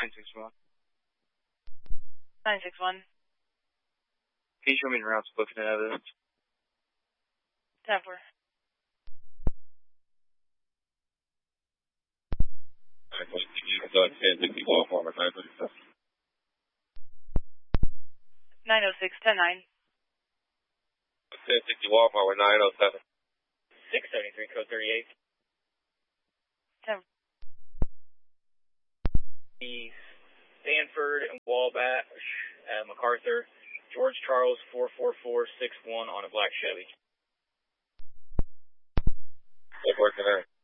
961. 961. Can you show me the routes booking and evidence? 10-4. 906, 10-9. 1060 Walmart with 907. 673, code 38. 10. The Stanford and Wabash at MacArthur, George Charles 44461 on a black Chevy. Good working there.